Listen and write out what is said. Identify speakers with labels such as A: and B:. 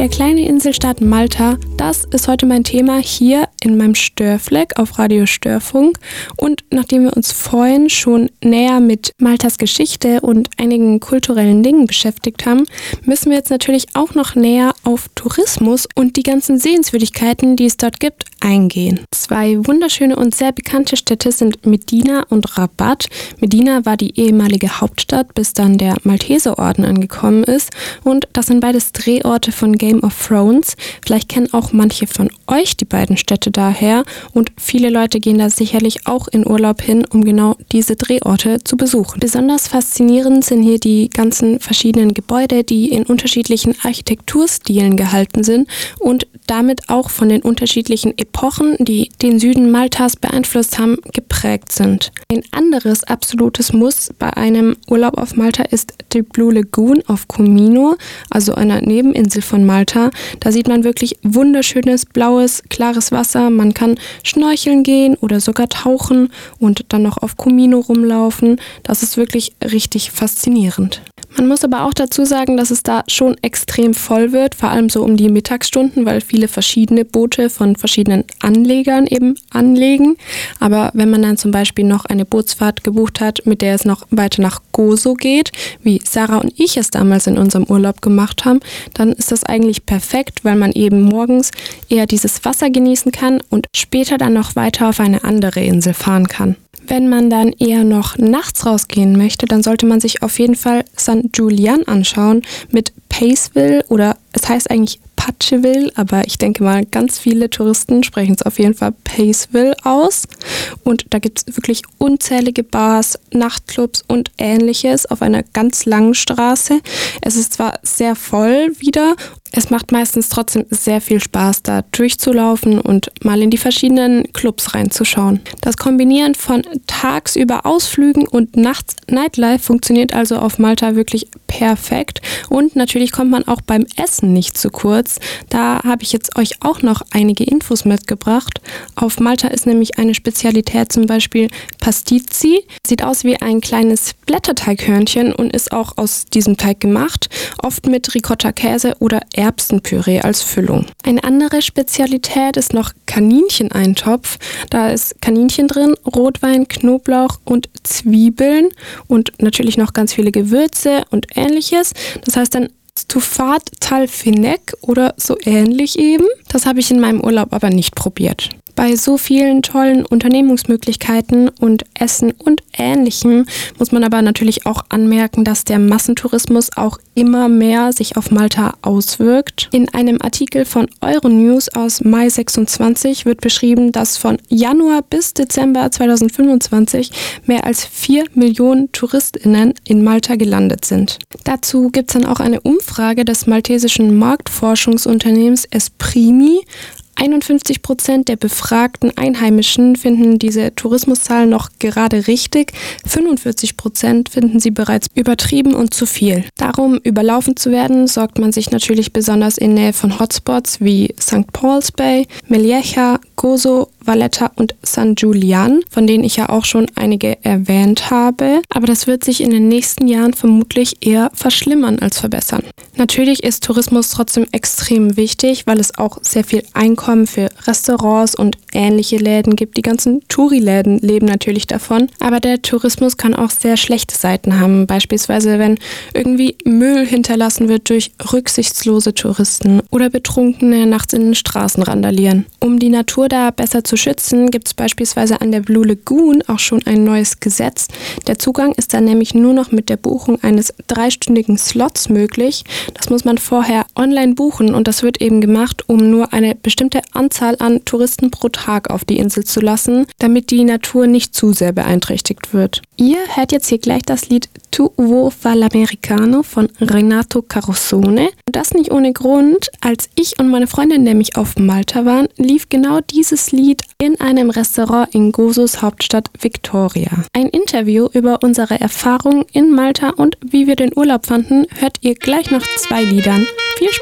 A: Der kleine Inselstaat Malta, das ist heute mein Thema hier in meinem Störfleck auf Radio Störfunk. Und nachdem wir uns vorhin schon näher mit Maltas Geschichte und einigen kulturellen Dingen beschäftigt haben, müssen wir jetzt natürlich auch noch näher auf Tourismus und die ganzen Sehenswürdigkeiten, die es dort gibt, eingehen. Zwei wunderschöne und sehr bekannte Städte sind Medina und Rabat. Medina war die ehemalige Hauptstadt, bis dann der Malteserorden angekommen ist. Und das sind beides Drehorte von Game of Thrones. Vielleicht kennen auch manche von euch die beiden Städte daher. Und viele Leute gehen da sicherlich auch in Urlaub hin, um genau diese Drehorte zu besuchen. Besonders faszinierend sind hier die ganzen verschiedenen Gebäude, die in unterschiedlichen Architekturstilen gehalten sind und damit auch von den unterschiedlichen Epochen, die den Süden Maltas beeinflusst haben, geprägt sind. Ein anderes absolutes Muss bei einem Urlaub auf Malta ist die Blue Lagoon auf Comino, also einer Nebeninsel von Malta. Da sieht man wirklich wunderschönes, blaues, klares Wasser. Man kann schnorcheln gehen oder sogar tauchen und dann noch auf Comino rumlaufen. Das ist wirklich richtig faszinierend. Man muss aber auch dazu sagen, dass es da schon extrem voll wird, vor allem so um die Mittagsstunden, weil viele verschiedene Boote von verschiedenen Anlegern eben anlegen. Aber wenn man dann zum Beispiel noch eine Bootsfahrt gebucht hat, mit der es noch weiter nach Gozo geht, wie Sarah und ich es damals in unserem Urlaub gemacht haben, dann ist das eigentlich perfekt, weil man eben morgens eher dieses Wasser genießen kann und später dann noch weiter auf eine andere Insel fahren kann. Wenn man dann eher noch nachts rausgehen möchte, dann sollte man sich auf jeden Fall St. Julian anschauen mit Paceville, oder es heißt eigentlich Patcheville, aber ich denke mal, ganz viele Touristen sprechen es auf jeden Fall Paceville aus. Und da gibt es wirklich unzählige Bars, Nachtclubs und Ähnliches auf einer ganz langen Straße. Es ist zwar sehr voll wieder, es macht meistens trotzdem sehr viel Spaß, da durchzulaufen und mal in die verschiedenen Clubs reinzuschauen. Das Kombinieren von tagsüber Ausflügen und nachts Nightlife funktioniert also auf Malta wirklich perfekt. Und natürlich kommt man auch beim Essen nicht zu kurz. Da habe ich jetzt euch auch noch einige Infos mitgebracht. Auf Malta ist nämlich eine Spezialität zum Beispiel Pastizi. Sieht aus wie ein kleines Blätterteighörnchen und ist auch aus diesem Teig gemacht, oft mit Ricotta-Käse oder Erbsenpüree als Füllung. Eine andere Spezialität ist noch Kanincheneintopf. Da ist Kaninchen drin, Rotwein, Knoblauch und Zwiebeln und natürlich noch ganz viele Gewürze und Ähnliches. Das heißt dann Stufat Talfinek oder so ähnlich eben. Das habe ich in meinem Urlaub aber nicht probiert. Bei so vielen tollen Unternehmungsmöglichkeiten und Essen und Ähnlichem muss man aber natürlich auch anmerken, dass der Massentourismus auch immer mehr sich auf Malta auswirkt. In einem Artikel von Euronews aus Mai 26 wird beschrieben, dass von Januar bis Dezember 2025 mehr als 4 Millionen TouristInnen in Malta gelandet sind. Dazu gibt es dann auch eine Umfrage des maltesischen Marktforschungsunternehmens Esprimi. 51% der befragten Einheimischen finden diese Tourismuszahlen noch gerade richtig, 45% finden sie bereits übertrieben und zu viel. Darum überlaufen zu werden, sorgt man sich natürlich besonders in Nähe von Hotspots wie St. Paul's Bay, Meliecha, Gozo, Valletta und St. Julian, von denen ich ja auch schon einige erwähnt habe. Aber das wird sich in den nächsten Jahren vermutlich eher verschlimmern als verbessern. Natürlich ist Tourismus trotzdem extrem wichtig, weil es auch sehr viel Einkommen für Restaurants und ähnliche Läden gibt. Die ganzen Touri-Läden leben natürlich davon. Aber der Tourismus kann auch sehr schlechte Seiten haben. Beispielsweise, wenn irgendwie Müll hinterlassen wird durch rücksichtslose Touristen oder Betrunkene nachts in den Straßen randalieren. Um die Natur da besser zu schützen, gibt es beispielsweise an der Blue Lagoon auch schon ein neues Gesetz. Der Zugang ist dann nämlich nur noch mit der Buchung eines 3-stündigen Slots möglich. Das muss man vorher online buchen und das wird eben gemacht, um nur eine bestimmte Anzahl an Touristen pro Tag auf die Insel zu lassen, damit die Natur nicht zu sehr beeinträchtigt wird. Ihr hört jetzt hier gleich das Lied Tu Uovo fa l'Americano von Renato Carosone. Und das nicht ohne Grund. Als ich und meine Freundin nämlich auf Malta waren, lief genau dieses Lied in einem Restaurant in Gozos Hauptstadt Victoria. Ein Interview über unsere Erfahrungen in Malta und wie wir den Urlaub fanden, hört ihr gleich nach 2 Liedern. Viel Spaß!